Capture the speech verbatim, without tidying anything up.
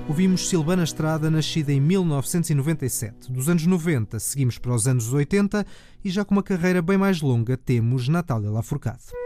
Ouvimos Silvana Estrada, nascida em mil novecentos e noventa e sete. Dos anos noventa seguimos para os anos oitenta e já com uma carreira bem mais longa temos Natália Lafourcade.